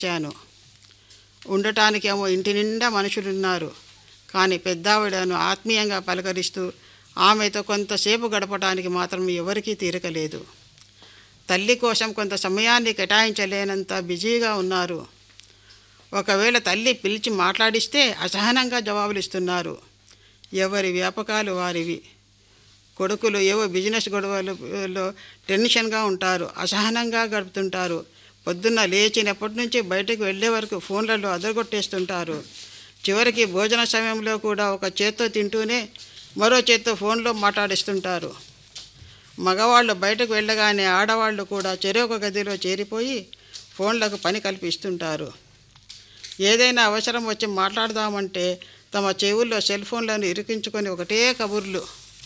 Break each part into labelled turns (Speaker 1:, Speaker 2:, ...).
Speaker 1: వచ్చాను. ఉండటానికేమో ఇంటి నిండా మనుషులున్నారు. కానీ పెద్దావిడను ఆత్మీయంగా పలకరిస్తూ ఆమెతో కొంతసేపు గడపడానికి మాత్రం ఎవరికీ తీరకలేదు. తల్లి కోసం కొంత సమయాన్ని కేటాయించలేనంత బిజీగా ఉన్నారు. ఒకవేళ తల్లి పిలిచి మాట్లాడిస్తే అసహనంగా జవాబులిస్తున్నారు. ఎవరి వ్యాపకాలు వారివి. కొడుకులు ఏవో బిజినెస్ గొడవలలో టెన్షన్గా ఉంటారు, అసహనంగా గడుపుతుంటారు. పొద్దున్న లేచినప్పటి నుంచి బయటకు వెళ్ళే వరకు ఫోన్లలో అదరగొట్టేస్తుంటారు. చివరికి భోజన సమయంలో కూడా ఒక చేత్తో తింటూనే మరో చేత్తో ఫోన్లో మాట్లాడిస్తుంటారు. మగవాళ్ళు బయటకు వెళ్ళగానే ఆడవాళ్ళు కూడా చెరొక గదిలో చేరిపోయి ఫోన్లకు పని కల్పిస్తుంటారు. ఏదైనా అవసరం వచ్చి మాట్లాడదామంటే తమ చెవుల్లో సెల్ ఫోన్లను ఇరికించుకొని ఒకటే కబుర్లు.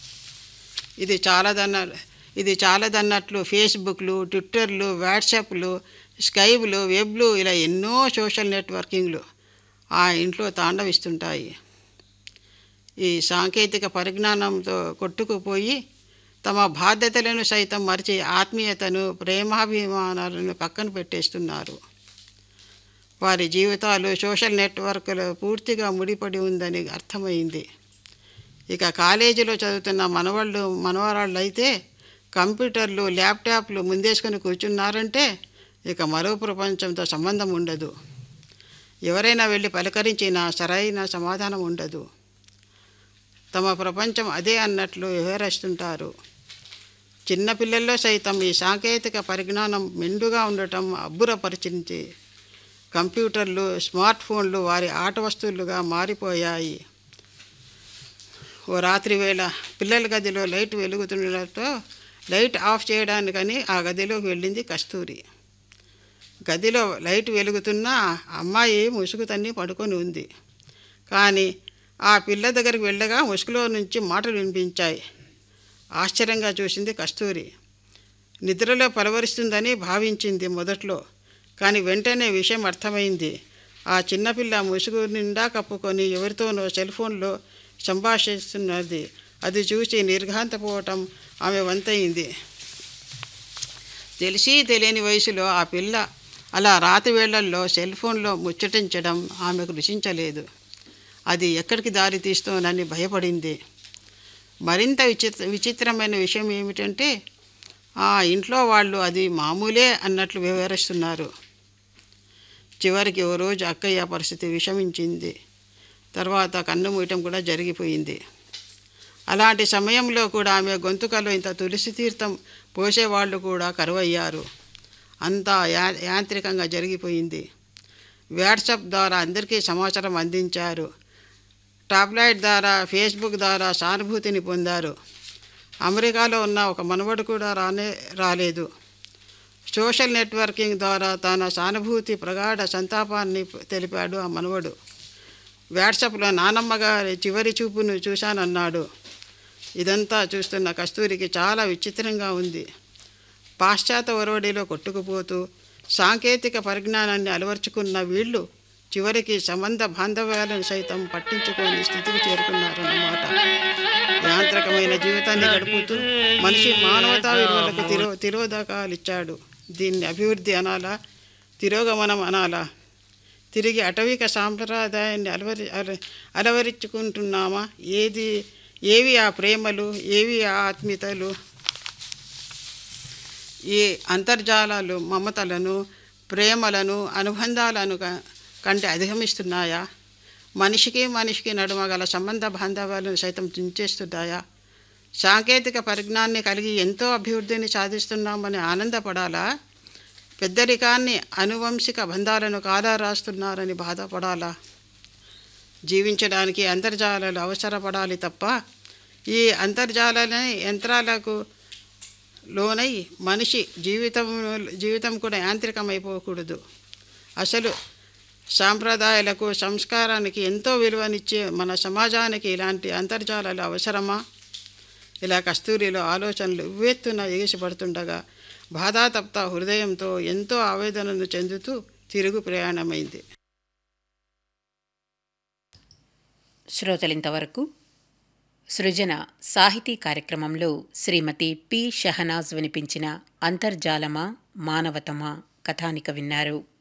Speaker 1: ఇది చాలదన్నట్లు ఫేస్బుక్లు, ట్విట్టర్లు, వాట్సాప్లు, స్కైప్లు, వెబ్లు ఇలా ఎన్నో సోషల్ నెట్వర్కింగ్లు ఆ ఇంట్లో తాండవిస్తుంటాయి. ఈ సాంకేతిక పరిజ్ఞానంతో కొట్టుకుపోయి తమ బాధ్యతలను సైతం మరిచి ఆత్మీయతను, ప్రేమాభిమానాలను పక్కన పెట్టేస్తున్నారు. వారి జీవితాలు సోషల్ నెట్వర్క్లో పూర్తిగా ముడిపడి ఉందని అర్థమైంది. ఇక కాలేజీలో చదువుతున్న మనవరాళ్ళు అయితే కంప్యూటర్లు, ల్యాప్టాప్లు ముందేసుకొని కూర్చున్నారంటే ఇక మరో ప్రపంచంతో సంబంధం ఉండదు. ఎవరైనా వెళ్ళి పలకరించినా సరైన సమాధానం ఉండదు. తమ ప్రపంచం అదే అన్నట్లు వ్యవహరిస్తుంటారు. చిన్నపిల్లల్లో సైతం ఈ సాంకేతిక పరిజ్ఞానం మెండుగా ఉండటం అబ్బురపరిచింది. కంప్యూటర్లు, స్మార్ట్ ఫోన్లు వారి ఆట వస్తువులుగా మారిపోయాయి. ఓ రాత్రి వేళ పిల్లల గదిలో లైట్ వెలుగుతుండటంతో లైట్ ఆఫ్ చేయడానికని ఆ గదిలోకి వెళ్ళింది కస్తూరి. గదిలో లైట్ వెలుగుతున్నా అమ్మాయి ముసుగు తన్ని పడుకొని ఉంది. కానీ ఆ పిల్ల దగ్గరికి వెళ్ళగా ముసుగులో నుంచి మాటలు వినిపించాయి. ఆశ్చర్యంగా చూసింది కస్తూరి. నిద్రలో పలవరిస్తుందని భావించింది మొదట్లో. కానీ వెంటనే విషయం అర్థమైంది. ఆ చిన్నపిల్ల ముసుగు నిండా కప్పుకొని ఎవరితోనో సెల్ ఫోన్లో సంభాషిస్తున్నది. అది చూసి నిర్ఘాంతపోవటం ఆమె వంతయింది. తెలిసి తెలియని వయసులో ఆ పిల్ల అలా రాత్రి వేళల్లో సెల్ ఫోన్లో ముచ్చటించడం ఆమెకు రుచించలేదు. అది ఎక్కడికి దారి తీస్తోనని భయపడింది. మరింత విచిత్రమైన విషయం ఏమిటంటే ఆ ఇంట్లో వాళ్ళు అది మామూలే అన్నట్లు వ్యవహరిస్తున్నారు. చివరికి ఓ రోజు అక్కయ్య పరిస్థితి విషమించింది. తర్వాత కన్ను మూయటం కూడా జరిగిపోయింది. అలాంటి సమయంలో కూడా ఆమె గొంతుకలో ఇంత తులసి తీర్థం పోసేవాళ్ళు కూడా కరువయ్యారు. అంతా యాంత్రికంగా జరిగిపోయింది. వాట్సాప్ ద్వారా అందరికీ సమాచారం అందించారు. టాబ్లెట్ ద్వారా, ఫేస్బుక్ ద్వారా సానుభూతిని పొందారు. అమెరికాలో ఉన్న ఒక మనవడు కూడా రాలేదు. సోషల్ నెట్వర్కింగ్ ద్వారా తన సానుభూతి ప్రగాఢ సంతాపాన్ని తెలిపాడు ఆ మనవడు. వాట్సాప్లో నానమ్మగారి చివరి చూపును చూశానన్నాడు. ఇదంతా చూస్తున్న కస్తూరికి చాలా విచిత్రంగా ఉంది. పాశ్చాత్య ఒరవడిలో కొట్టుకుపోతూ సాంకేతిక పరిజ్ఞానాన్ని అలవర్చుకున్న వీళ్ళు చివరికి సంబంధ బాంధవ్యాలను సైతం పట్టించుకోని స్థితికి చేరుకున్నారన్నమాట. యాంత్రికమైన జీవితాన్ని గడుపుతూ మనిషి మానవతా విలువలకు తిరోధకాలిచ్చాడు. దీన్ని అభివృద్ధి అనాలా, తిరోగమనం అనాలా? తిరిగి అటవిక సాంప్రదాయాన్ని అలవరించుకుంటున్నామా? ఏవి ఆ ప్రేమలు, ఏవి ఆ ఆత్మీయతలు? ఈ అంతర్జాలాలు మమతలను, ప్రేమలను, అనుబంధాలను కంటే అధిగమిస్తున్నాయా? మనిషికి నడుమ గల సంబంధ బాంధవ్యాలను సైతం తుంచేస్తున్నాయా? సాంకేతిక పరిజ్ఞానాన్ని కలిగి ఎంతో అభివృద్ధిని సాధిస్తున్నామని ఆనందపడాలా? పెద్దరికాన్ని, అనువంశిక బంధాలను కాలరాస్తున్నారని బాధపడాలా? జీవించడానికి అంతర్జాలాలు అవసరపడాలి తప్ప ఈ అంతర్జాలాలని యంత్రాలకు లోనై మనిషి జీవితం కూడా యాంత్రికమైపోకూడదు. అసలు సాంప్రదాయాలకు, సంస్కారానికి ఎంతో విలువనిచ్చే మన సమాజానికి ఇలాంటి అంతర్జాలాలు అవసరమా? ఇలా కస్తూరిలో ఆలోచనలు ఉవ్వెత్తున ఎగిసిపడుతుండగా బాధాతప్త హృదయంతో ఎంతో ఆవేదనను చెందుతూ తిరుగు ప్రయాణమైంది.
Speaker 2: శ్రోతలింతవరకు సృజన సాహితీ కార్యక్రమంలో శ్రీమతి పి షహనాజ్ వినిపించిన అంతర్జాలమా మానవతమా కథానిక విన్నారు.